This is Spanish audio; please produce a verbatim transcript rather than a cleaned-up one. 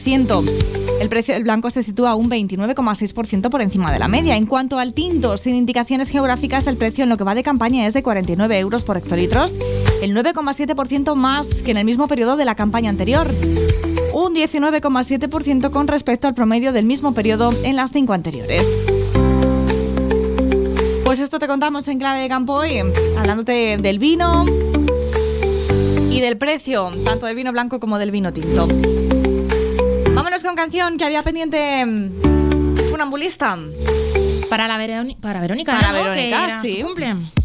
ciento. El precio del blanco se sitúa un veintinueve coma seis por ciento por encima de la media. En cuanto al tinto, sin indicaciones geográficas, el precio en lo que va de campaña es de cuarenta y nueve euros por hectolitros, el nueve coma siete por ciento más que en el mismo periodo de la campaña anterior. Un diecinueve coma siete por ciento con respecto al promedio del mismo periodo en las cinco anteriores. Pues esto te contamos en Clave de Campo hoy, hablándote del vino y del precio, tanto del vino blanco como del vino tinto. Vámonos con canción que había pendiente funambulista. Para, la Veroni- para Verónica, Para ¿no? Verónica, que era sí. su cumple.